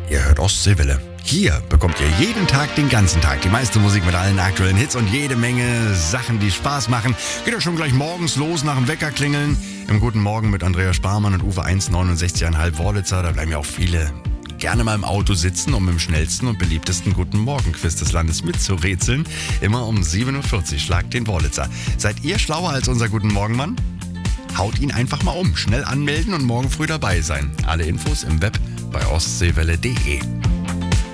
Ihr hört Ostseewelle. Hier bekommt ihr jeden Tag, den ganzen Tag, die meiste Musik mit allen aktuellen Hits und jede Menge Sachen, die Spaß machen. Geht ja schon gleich morgens los nach dem Wecker klingeln. Im Guten Morgen mit Andreas Sparmann und Uwe 1,69,5 Wörlitzer. Da bleiben ja auch viele gerne mal im Auto sitzen, um im schnellsten und beliebtesten Guten Morgen-Quiz des Landes mitzurätseln. Immer um 7.40 Uhr. Schlagt den Wörlitzer. Seid ihr schlauer als unser Guten Morgen-Mann? Haut ihn einfach mal um. Schnell anmelden und morgen früh dabei sein. Alle Infos im Web bei ostseewelle.de.